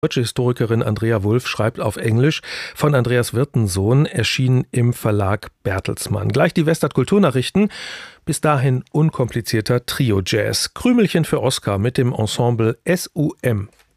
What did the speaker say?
Deutsche Historikerin Andrea Wulff schreibt auf Englisch, von Andreas Wirtensohn, erschienen im Verlag Bertelsmann. Gleich die Westart Kulturnachrichten. Bis dahin unkomplizierter Trio-Jazz. Krümelchen für Oskar mit dem Ensemble SUM.